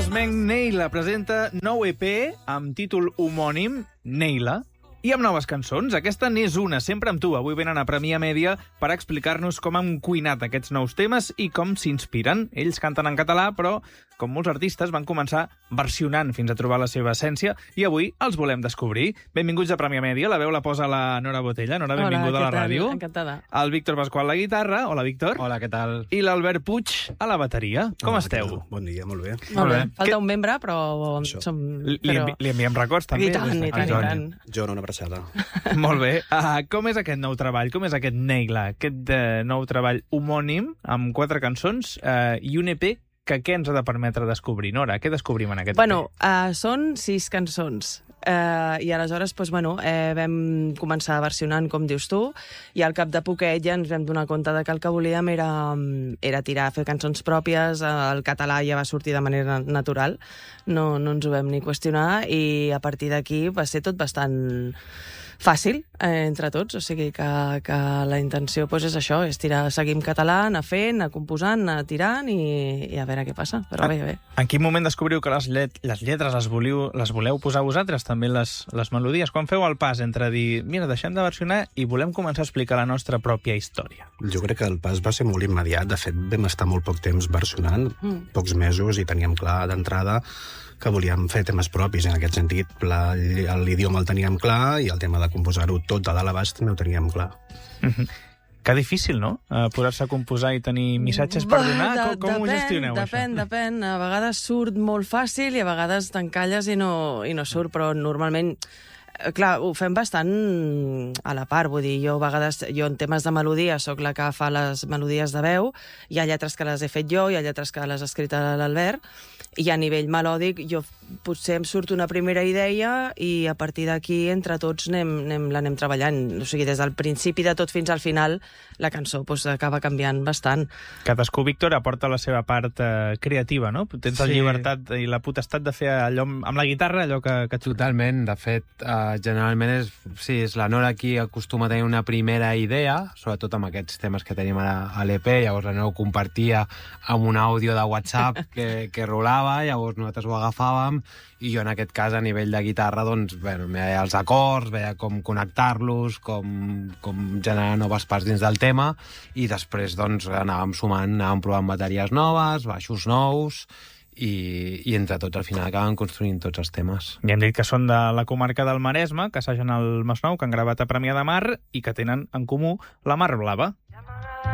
Casmenc Neila presenta nou EP amb títol homònim, Neila, i amb noves cançons. Aquesta n'és una, sempre amb tu. Avui venen a Premià Mèdia per explicar-nos com han cuinat aquests nous temes i com s'inspiren. Ells canten en català, però, com molts artistes, van començar versionant fins a trobar la seva essència i avui els volem descobrir. Benvinguts a Premià Mèdia. La veu la posa la Nora Botella. Nora, benvinguda a la ràdio. Encantada. El Víctor Pasqual a la guitarra. Hola, Víctor. Hola, què tal? I l'Albert Puig a la bateria. Com esteu? Bon dia, molt bé. Molt bé. Falta un membre, però... som... Li enviem records, també. I tant. John, una abraçada. Molt bé. Com és aquest nou treball? Com és aquest Neila? Aquest nou treball homònim amb 4 cançons i un EP que què ens ha de permetre descobrir? Nora, què descobrim en aquest EP? Bueno, són 6 cançons. I aleshores vam començar versionant, com dius tu, i al cap de poquet ja ens vam donar compte de que el que volíem era tirar a fer cançons pròpies. El català ja va sortir de manera natural, no ens ho vam ni qüestionar, i a partir d'aquí va ser tot bastant fàcil entre tots, o sigui que la intenció és això, és seguir en català, anar fent, anar composant, anar tirant i a veure què passa, però bé. En quin moment descobriu que les lletres les voleu posar vosaltres, també les melodies? Quan feu el pas entre dir, mira, deixem de versionar i volem començar a explicar la nostra pròpia història? Jo crec que el pas va ser molt immediat. De fet, vam estar molt poc temps versionant, pocs mesos, i teníem clar d'entrada que volíem fer temes propis. En aquest sentit, l'idioma el teníem clar i el tema de composar-ho tot de dalt a baix també ho teníem clar. Que difícil, no? Posar-se a composar i tenir missatges per donar. Com ho gestioneu, això? Depèn. A vegades surt molt fàcil i a vegades t'encalles i no surt, però normalment... Clar, ho fem bastant a la part, vull dir, jo en temes de melodia sóc la que fa les melodies de veu, hi ha lletres que les he fet jo, hi ha lletres que les ha escrit l'Albert, i a nivell melòdic jo potser em surt una primera idea i a partir d'aquí entre tots l'anem treballant, o sigui, des del principi de tot fins al final la cançó acaba canviant bastant. Cadascú, Víctor, aporta la seva part creativa, no? Tens la llibertat i la potestat de fer allò amb la guitarra, allò que Totalment, de fet, generalment és la Nora qui acostuma a tenir una primera idea, sobretot amb aquests temes que tenim a l'EP, llavors la Nora ho compartia amb un àudio de WhatsApp que rolava, llavors nosaltres ho agafàvem, i jo en aquest cas a nivell de guitarra veia els acords, veia com connectar-los, com generar noves parts dins del tema, i després anàvem sumant, anàvem provant bateries noves, baixos nous, i entre tots al final acaben construint tots els temes. I hem dit que són de la comarca del Maresme, que assagen al Masnou, que han gravat a Premià de Mar i que tenen en comú la Mar Blava.